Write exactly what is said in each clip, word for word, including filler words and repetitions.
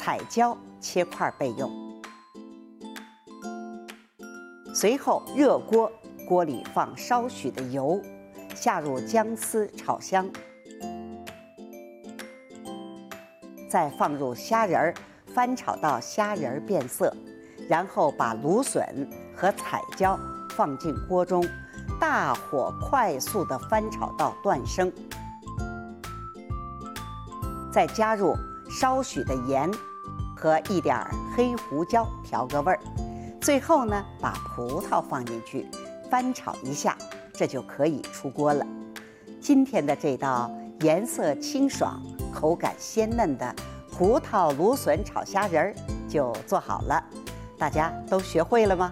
彩椒切块备用。随后热锅，锅里放少许的油，下入姜丝炒香，再放入虾仁儿，翻炒到虾仁儿变色，然后把芦笋和彩椒放进锅中，大火快速地翻炒到断生，再加入少许的盐和一点黑胡椒调个味儿。最后呢，把葡萄放进去，翻炒一下，这就可以出锅了。今天的这道颜色清爽、口感鲜嫩的葡萄芦笋炒虾仁儿就做好了，大家都学会了吗？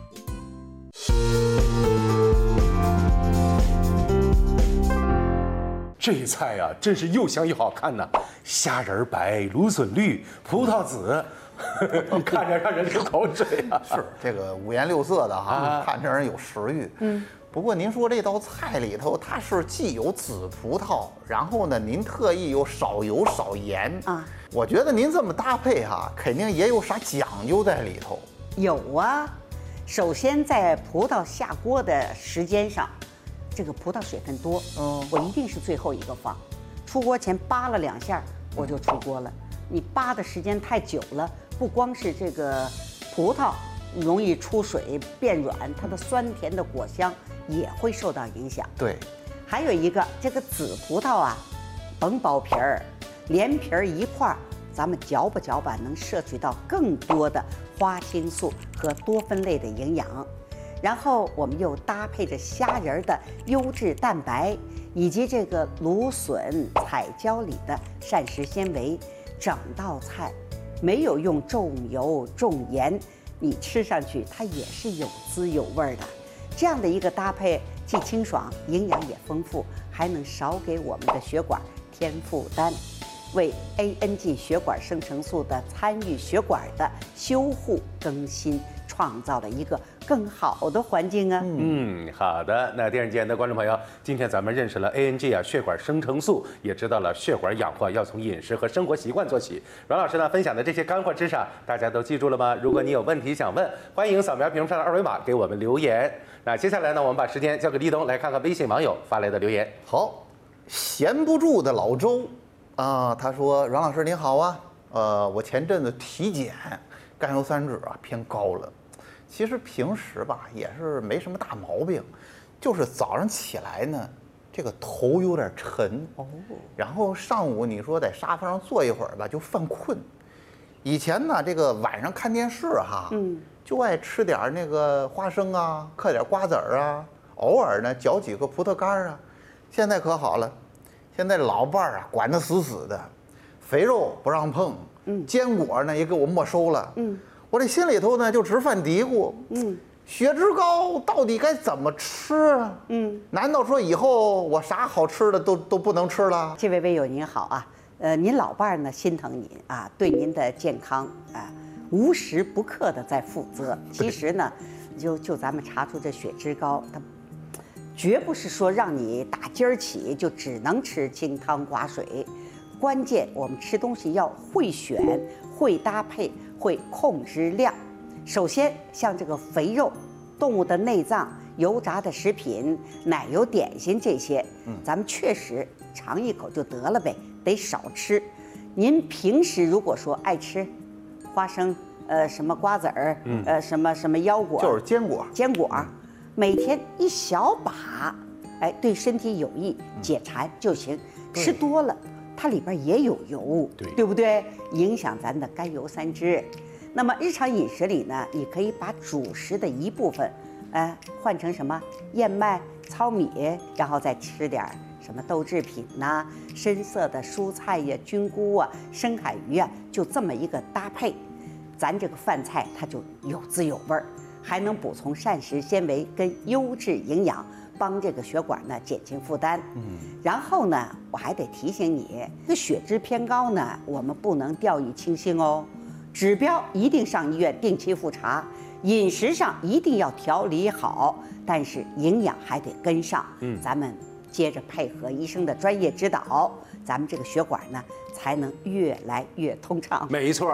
这菜呀、啊，真是又香又好看呐！虾仁白，芦笋绿，葡萄紫，看着让人流口水啊！ 是这个五颜六色的哈，啊、看着让人有食欲。嗯。不过您说这道菜里头，它是既有紫葡萄，然后呢，您特意有少油少盐啊。我觉得您这么搭配哈，肯定也有啥讲究在里头。 有啊，首先在葡萄下锅的时间上。这个葡萄水分多，嗯，我一定是最后一个放，出锅前扒了两下我就出锅了。你扒的时间太久了，不光是这个葡萄容易出水变软，它的酸甜的果香也会受到影响。 对， 还有一个这个紫葡萄啊，甭剥皮儿，连皮儿一块儿，咱们嚼吧嚼吧，能摄取到更多的花青素和多酚类的营养。然后我们又搭配着虾仁的优质蛋白，以及这个芦笋、彩椒里的膳食纤维，整道菜没有用重油重盐，你吃上去它也是有滋有味的。这样的一个搭配，既清爽，营养也丰富，还能少给我们的血管添负担，为 A N G 血管生成素的参与血管的修护更新创造了一个更好的环境啊。 嗯，好的。那电视机前的观众朋友，今天咱们认识了 A N G 啊血管生成素，也知道了血管养护要从饮食和生活习惯做起。阮老师呢分享的这些干货知识啊，大家都记住了吗？如果你有问题想问，欢迎扫描屏幕上的二维码给我们留言。那接下来呢，我们把时间交给立冬，来看看微信网友发来的留言。 好，闲不住的老周啊，他说：“阮老师您好啊，呃，我前阵子体检，甘油三酯啊偏高了。其实平时吧也是没什么大毛病，就是早上起来呢，这个头有点沉哦，然后上午你说在沙发上坐一会儿吧就犯困。以前呢，这个晚上看电视哈，嗯，就爱吃点那个花生啊，嗑点瓜子儿啊，偶尔呢嚼几个葡萄干啊。现在可好了，现在老伴儿啊管得死死的，肥肉不让碰，嗯，坚果呢也给我没收了，嗯。”我这心里头呢就直犯嘀咕，嗯，血脂高到底该怎么吃啊？嗯，难道说以后我啥好吃的都都不能吃了？ 这位微友您好啊，呃，您老伴儿呢心疼您啊，对您的健康啊无时不刻的在负责。其实呢，就就咱们查出这血脂高，它绝不是说让你打今儿起就只能吃清汤寡水，关键我们吃东西要会选、会搭配。会控制量，首先像这个肥肉、动物的内脏、油炸的食品、奶油点心这些，嗯，咱们确实尝一口就得了呗，得少吃。您平时如果说爱吃花生，呃，什么瓜子儿，嗯，呃，什么什么腰果， 就是坚果， 坚果，每天一小把，哎，对身体有益，解馋就行。吃多了。它里边也有油，对对不对？影响咱的甘油三酯。那么日常饮食里呢，你可以把主食的一部分，呃，换成什么燕麦、糙米，然后再吃点什么豆制品呐、啊、深色的蔬菜呀、菌菇啊、深海鱼啊，就这么一个搭配，咱这个饭菜它就有滋有味儿，还能补充膳食纤维跟优质营养。帮这个血管呢减轻负担，嗯，然后呢，我还得提醒你，这血脂偏高呢，我们不能掉以轻心哦，指标一定上医院定期复查，饮食上一定要调理好，但是营养还得跟上，嗯，咱们接着配合医生的专业指导，咱们这个血管呢才能越来越通畅。 没错。